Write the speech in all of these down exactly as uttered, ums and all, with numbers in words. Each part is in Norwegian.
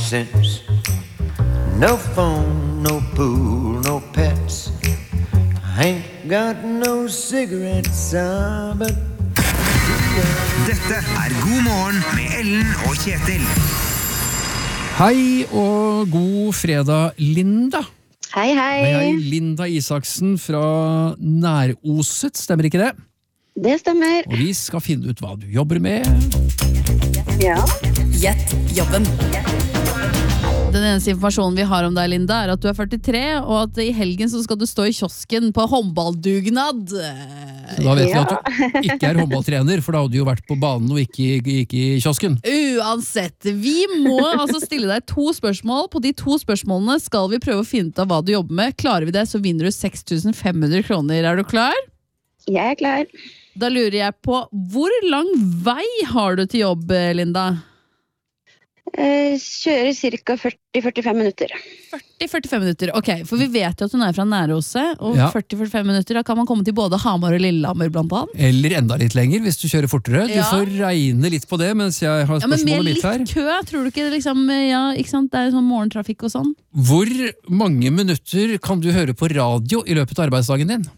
sense. No phone, no pool, no pets. I ain't got no cigarettes, uh, but Dette er God morgen med Ellen og Kjetil. Hei og god fredag, Linda. Hei, hei. Hei, hei. Linda Isaksen fra Næroset, stemmer ikke det? Det stemmer. Og vi skal finne ut hva du jobber med. Ja. Gjett jobben. Den eneste informasjonen vi har om deg, Linda, er at du er førtitre, og at i helgen så skal du stå i kiosken på håndballdugnad. Så da vet vi at du ikke er håndballtrener, for da hadde du jo vært på banen og ikke, ikke i kiosken. Uansett, vi må altså stille deg to spørsmål. På de to spørsmålene skal vi prøve å finne ut av hva du jobber med. Klarer vi det, så vinner du seks tusen fem hundre kroner. Er du klar? Jeg er klar. Da lurer jeg på, hvor lang vei har du til jobb, Linda? Eh, kjører cirka førti til førtifem minutter. førti til førtifem minutter, ok, for vi vet jo at hun er fra Næroset, og Ja. førti til førtifem minutter, da kan man komme til både Hamar og Lillehammer blant annet. Eller enda litt lenger hvis du kjører fortere. Du Ja. får regne litt på det mens jeg har Ja, men med spørsmålet mitt litt her. kø, tror du ikke det liksom, ja, ikke sant, det er jo sånn morgentrafikk og sånn. Hvor mange minutter kan du høre på radio i løpet av arbeidsdagen din?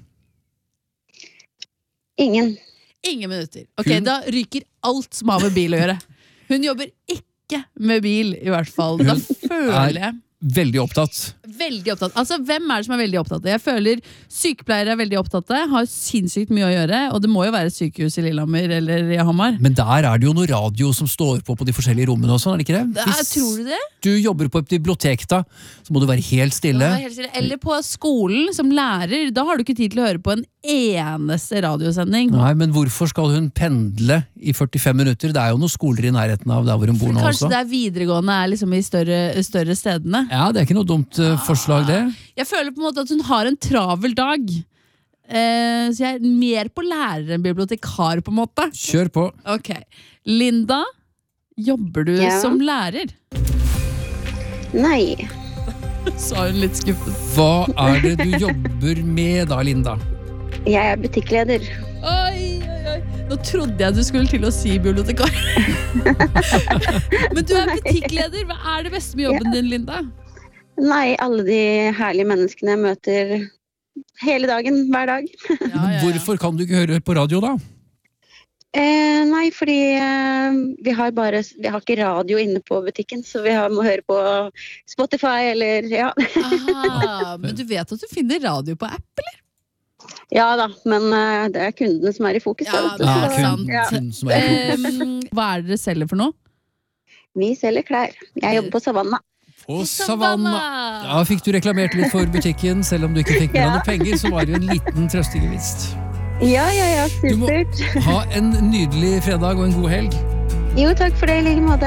Ingen. Ingen minutter. Ok, Hun- da ryker alt som har med bil å gjøre. Hun jobber ikke med bil, i hvert fall. Da Hun føler er- jeg Veldig opptatt. veldig opptatt. Altså, hvem er det som er veldig opptatt? Jeg føler sykepleiere er veldig opptatt, har sinnssykt mye å gjøre, og det må jo være sykehus i Lillehammer eller i Hamar. Men der er det jo noe radio som står på på de forskjellige rommene også, er det ikke det? Da, tror du det? du jobber på et bibliotek da, så må du være helt stille. Ja, helt stille. Eller på skolen som lærer, da har du ikke tid til å høre på en eneste radiosending. Nei, men hvorfor skal hun pendle i førtifem minutter? Det er jo noen skoler i nærheten av der hvor hun bor nå Kanskje også. det er videregående er liksom i større, større stedene. Ja, det er ikke noe dumt uh, forslag det. Jeg føler på en måte at hun har en travel dag. Eh, så jeg er mer på lærer enn bibliotekar, på en måte. Kjør på. Ok, Linda, jobber du Ja. som lærer? Nei. Sa hun litt skuffet. Hva er det du jobber med da, Linda? Jeg er butikkleder. Oi, oi, oi. Nå trodde jeg du skulle til å si bibliotekar. Men du er butikkleder. Hva er det beste med jobben din, Linda? Nei, alle de herlige menneskene jeg møter hele dagen, hver dag. Ja, ja, ja. Hvorfor kan du ikke høre på radio da? Eh, nei, fordi eh, vi har bare Vi har ikke radio inne på butikken, så vi har, må høre på Spotify eller ja. Aha, men du vet at du finner radio på app, eller? Ja da, men eh, det er kundene som er i fokus. Ja, da, vet du, det er så- kun, sant. ja. kun som er i fokus. Um, hva er det dere selger for noe? Vi selger klær. Jeg jobber på Savanna. På Savanna. Da fikk du reklamert litt for butikken, selv om du ikke fikk med deg Ja. noe penger, så var det jo en liten trøstegevinst. Ja, ja, ja, Du må supert. ha en nydelig fredag og en god helg. Jo, takk for det, i like måte.